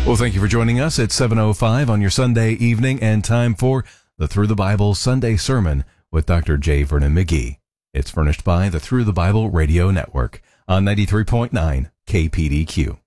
Well, thank you for joining us at 7:05 on your Sunday evening, and time for the Through the Bible Sunday Sermon with Dr. J. Vernon McGee. It's furnished by the Through the Bible Radio Network on 93.9 KPDQ.